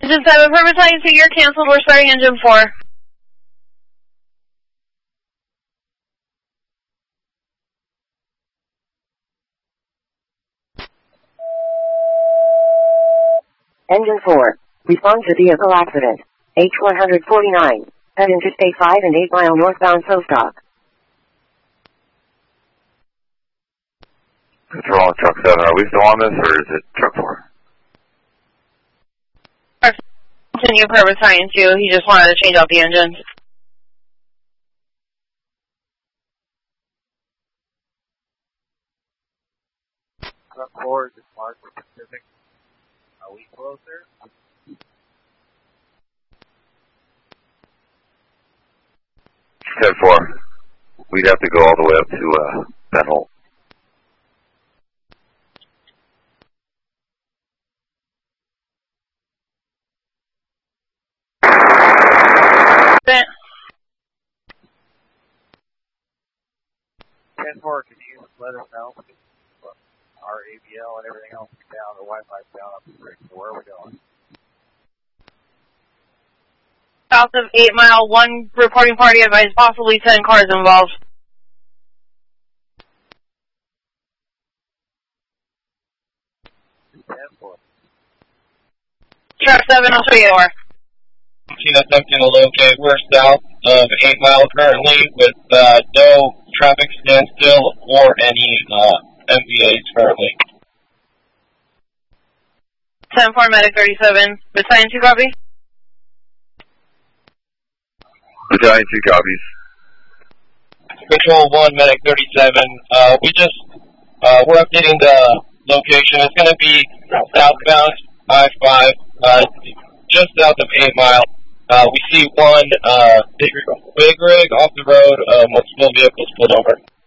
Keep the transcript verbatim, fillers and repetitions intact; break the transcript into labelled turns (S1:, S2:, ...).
S1: Engine seven, for Battalion two, you're canceled. We're starting engine four.
S2: Engine four, respond to vehicle accident. H one forty-nine, at Interstate five and eight mile northbound so stop.
S3: Control truck seven, are we still on this or is it truck four?
S1: Continue per Battalion two, he just wanted to change out the engines.
S4: Truck four, is marked for Pacific. Are we closer?
S3: ten four, we'd have to go all the way up to uh, Van Holt.
S4: ten four, can you let us know? Our A B L and everything else is down, the Wi-Fi's down up the creek, so where are we going?
S1: South of eight mile, one reporting party advised, possibly ten cars involved.
S4: ten four.
S1: Truck seven, I'll show you where.
S5: Attempting to locate. We're south of eight mile currently with uh, no traffic standstill or any uh, M V As currently.
S1: ten four, Medic thirty-seven. Battalion two, copy?
S3: Battalion two copies.
S5: Control one, Medic thirty-seven. Uh, we just, uh, we're updating the location. It's going to be southbound I five, uh, just south of eight mile. Uh, we see one uh, big, big rig off the road, uh, multiple vehicles pulled over.